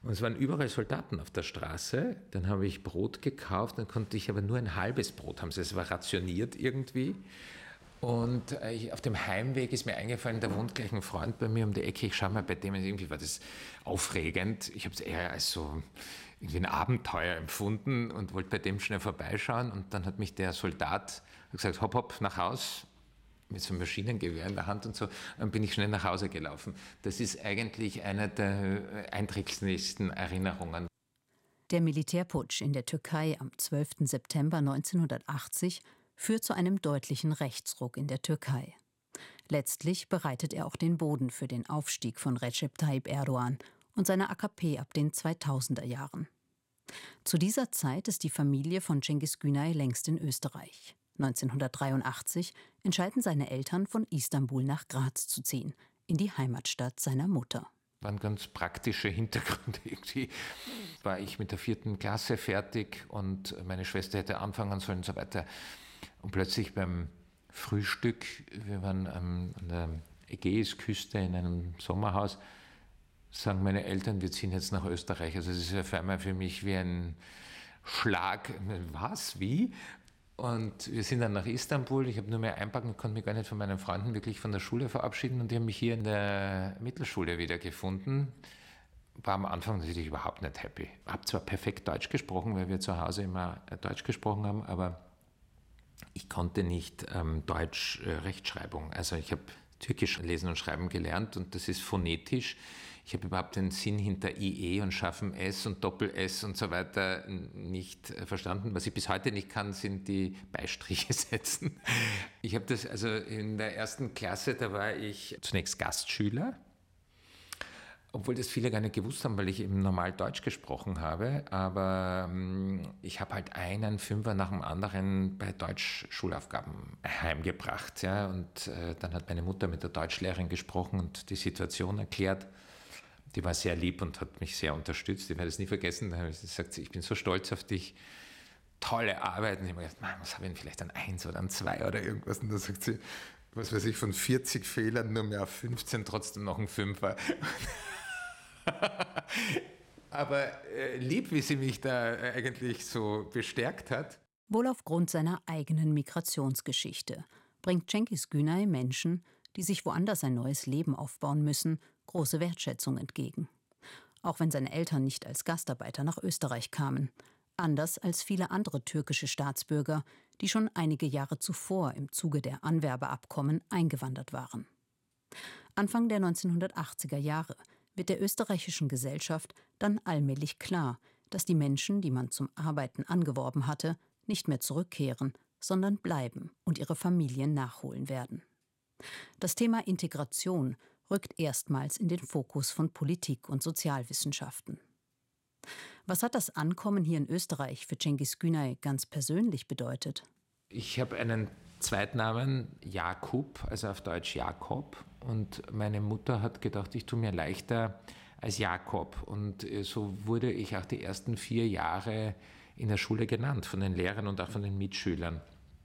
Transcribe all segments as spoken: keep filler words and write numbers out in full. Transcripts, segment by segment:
Und es waren überall Soldaten auf der Straße. Dann habe ich Brot gekauft, dann konnte ich aber nur ein halbes Brot haben. Es war rationiert irgendwie. Und ich, auf dem Heimweg ist mir eingefallen, da wohnt gleich ein Freund bei mir um die Ecke. Ich schaue mal bei dem, irgendwie war das aufregend. Ich habe es eher als so irgendwie ein Abenteuer empfunden und wollte bei dem schnell vorbeischauen. Und dann hat mich der Soldat gesagt, hopp, hopp, nach Haus, mit so einem Maschinengewehr in der Hand und so. Dann bin ich schnell nach Hause gelaufen. Das ist eigentlich eine der einträglichsten Erinnerungen. Der Militärputsch in der Türkei am zwölften September neunzehnhundertachtzig führt zu einem deutlichen Rechtsruck in der Türkei. Letztlich bereitet er auch den Boden für den Aufstieg von Recep Tayyip Erdogan und seiner A K P ab den zweitausender Jahren. Zu dieser Zeit ist die Familie von Cengiz Günay längst in Österreich. neunzehnhundertdreiundachtzig entscheiden seine Eltern, von Istanbul nach Graz zu ziehen, in die Heimatstadt seiner Mutter. War ein ganz praktischer Hintergrund. Irgendwie war ich mit der vierten Klasse fertig und meine Schwester hätte anfangen sollen und so weiter. Und plötzlich beim Frühstück, wir waren an der Ägäisküste in einem Sommerhaus, sagen meine Eltern, wir ziehen jetzt nach Österreich. Also es ist auf einmal für mich wie ein Schlag. Was? Wie? Und wir sind dann nach Istanbul. Ich habe nur mehr einpacken, konnte mich gar nicht von meinen Freunden wirklich von der Schule verabschieden. Und die haben mich hier in der Mittelschule wiedergefunden. War am Anfang natürlich überhaupt nicht happy. Ich habe zwar perfekt Deutsch gesprochen, weil wir zu Hause immer Deutsch gesprochen haben, aber ich konnte nicht ähm, Deutsch äh, Rechtschreibung. Also ich habe Türkisch lesen und schreiben gelernt und das ist phonetisch. Ich habe überhaupt den Sinn hinter I E und scharfem S und Doppel-S und so weiter nicht äh, verstanden. Was ich bis heute nicht kann, sind die Beistriche setzen. Ich habe das, also in der ersten Klasse, da war ich zunächst Gastschüler. Obwohl das viele gar nicht gewusst haben, weil ich eben normal Deutsch gesprochen habe. Aber ähm, ich habe halt einen Fünfer nach dem anderen bei Deutsch-Schulaufgaben heimgebracht. Ja? Und äh, dann hat meine Mutter mit der Deutschlehrerin gesprochen und die Situation erklärt. Die war sehr lieb und hat mich sehr unterstützt. Ich werde es nie vergessen. Da habe ich gesagt, ich bin so stolz auf dich. Tolle Arbeit. Und ich habe mir gedacht, Mann, was habe ich denn vielleicht an eins oder an zwei oder irgendwas? Und da sagt sie, was weiß ich, von vierzig Fehlern nur mehr auf fünfzehn, trotzdem noch ein Fünfer. Aber äh, lieb, wie sie mich da äh, eigentlich so bestärkt hat. Wohl aufgrund seiner eigenen Migrationsgeschichte bringt Cengiz Günay Menschen, die sich woanders ein neues Leben aufbauen müssen, große Wertschätzung entgegen. Auch wenn seine Eltern nicht als Gastarbeiter nach Österreich kamen. Anders als viele andere türkische Staatsbürger, die schon einige Jahre zuvor im Zuge der Anwerbeabkommen eingewandert waren. Anfang der neunzehnhundertachtziger Jahre wird der österreichischen Gesellschaft dann allmählich klar, dass die Menschen, die man zum Arbeiten angeworben hatte, nicht mehr zurückkehren, sondern bleiben und ihre Familien nachholen werden. Das Thema Integration rückt erstmals in den Fokus von Politik und Sozialwissenschaften. Was hat das Ankommen hier in Österreich für Cengiz Günay ganz persönlich bedeutet? Ich habe einen Zweitnamen Jakub, also auf Deutsch Jakob. Und meine Mutter hat gedacht, ich tue mir leichter als Jakob. Und so wurde ich auch die ersten vier Jahre in der Schule genannt, von den Lehrern und auch von den Mitschülern.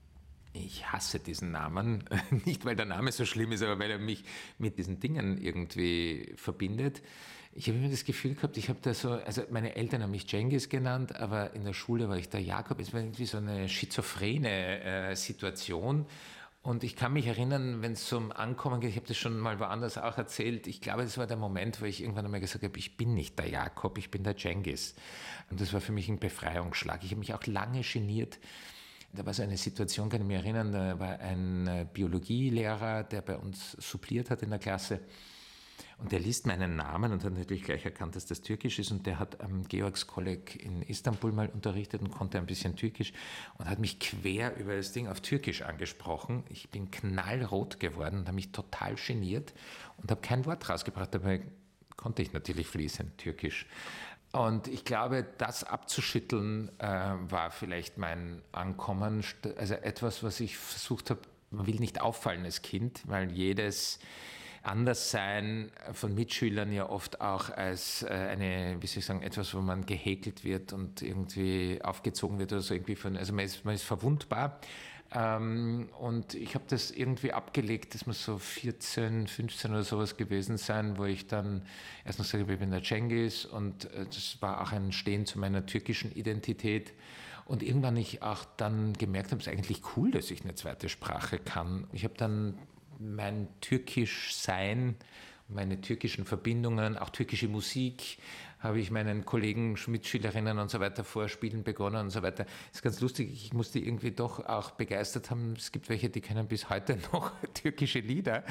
Ich hasse diesen Namen, nicht weil der Name so schlimm ist, aber weil er mich mit diesen Dingen irgendwie verbindet. Ich habe immer das Gefühl gehabt, ich habe da so, also meine Eltern haben mich Cengiz genannt, aber in der Schule war ich der Jakob. Es war irgendwie so eine schizophrene äh, Situation. Und ich kann mich erinnern, wenn es zum Ankommen geht, ich habe das schon mal woanders auch erzählt, ich glaube, das war der Moment, wo ich irgendwann einmal gesagt habe, ich bin nicht der Jakob, ich bin der Cengiz. Und das war für mich ein Befreiungsschlag. Ich habe mich auch lange geniert. Da war so eine Situation, kann ich mich erinnern, da war ein Biologielehrer, der bei uns suppliert hat in der Klasse. Und der liest meinen Namen und hat natürlich gleich erkannt, dass das Türkisch ist. Und der hat am Georgskolleg in Istanbul mal unterrichtet und konnte ein bisschen Türkisch und hat mich quer über das Ding auf Türkisch angesprochen. Ich bin knallrot geworden und habe mich total geniert und habe kein Wort rausgebracht. Dabei konnte ich natürlich fließend Türkisch. Und ich glaube, das abzuschütteln äh, war vielleicht mein Ankommen. Also etwas, was ich versucht habe, man will nicht auffallen als Kind, weil jedes Anderssein von Mitschülern ja oft auch als äh, eine, wie soll ich sagen, etwas, wo man gehäkelt wird und irgendwie aufgezogen wird oder so irgendwie von, also man ist, man ist verwundbar. Ähm, und ich habe das irgendwie abgelegt, das muss so vierzehn, fünfzehn oder sowas gewesen sein, wo ich dann erst noch sage, ich bin der Cengiz, und äh, das war auch ein Stehen zu meiner türkischen Identität. Und irgendwann ich auch dann gemerkt habe, es ist eigentlich cool, dass ich eine zweite Sprache kann. Ich habe dann mein Türkischsein, meine türkischen Verbindungen, auch türkische Musik, habe ich meinen Kollegen, Mitschülerinnen und so weiter vorspielen begonnen und so weiter. Das ist ganz lustig, ich musste irgendwie doch auch begeistert haben, es gibt welche, die kennen bis heute noch türkische Lieder,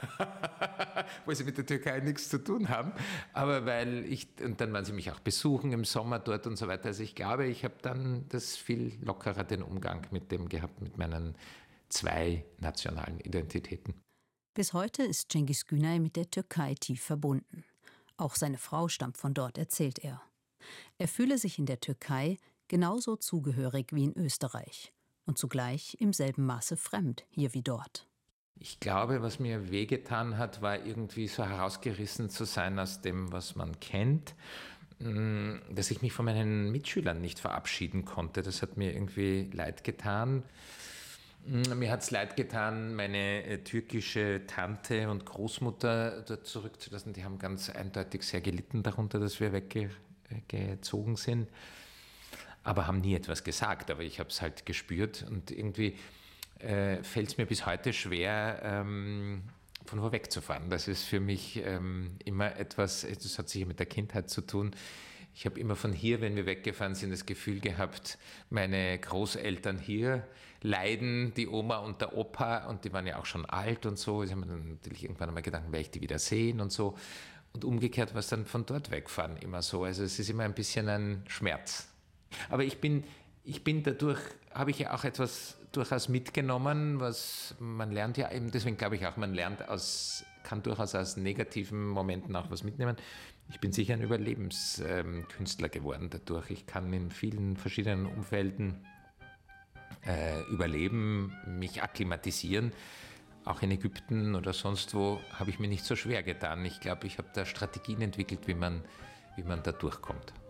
wo sie mit der Türkei nichts zu tun haben, aber weil ich, und dann waren sie mich auch besuchen im Sommer dort und so weiter, also ich glaube, ich habe dann das viel lockerer den Umgang mit dem gehabt, mit meinen zwei nationalen Identitäten. Bis heute ist Cengiz Günay mit der Türkei tief verbunden. Auch seine Frau stammt von dort, erzählt er. Er fühle sich in der Türkei genauso zugehörig wie in Österreich und zugleich im selben Maße fremd, hier wie dort. Ich glaube, was mir wehgetan hat, war irgendwie so herausgerissen zu sein aus dem, was man kennt, dass ich mich von meinen Mitschülern nicht verabschieden konnte. Das hat mir irgendwie leid getan. Mir hat es leid getan, meine äh, türkische Tante und Großmutter dort zurückzulassen. Die haben ganz eindeutig sehr gelitten darunter, dass wir weggezogen sind, aber haben nie etwas gesagt. Aber ich habe es halt gespürt, und irgendwie äh, fällt es mir bis heute schwer, ähm, von wo wegzufahren. Das ist für mich ähm, immer etwas, das hat sicher mit der Kindheit zu tun. Ich habe immer von hier, wenn wir weggefahren sind, das Gefühl gehabt, meine Großeltern hier leiden, die Oma und der Opa, und die waren ja auch schon alt und so. Ich habe mir dann natürlich irgendwann einmal gedacht, werde ich die wieder sehen und so. Und umgekehrt war es dann von dort wegfahren immer so. Also es ist immer ein bisschen ein Schmerz. Aber ich bin, ich bin dadurch, habe ich ja auch etwas durchaus mitgenommen, was man lernt ja eben, deswegen glaube ich auch, man lernt aus, kann durchaus aus negativen Momenten auch was mitnehmen. Ich bin sicher ein Überlebenskünstler geworden dadurch. Ich kann in vielen verschiedenen Umfelden äh, überleben, mich akklimatisieren. Auch in Ägypten oder sonst wo habe ich mir nicht so schwer getan. Ich glaube, ich habe da Strategien entwickelt, wie man, wie man da durchkommt.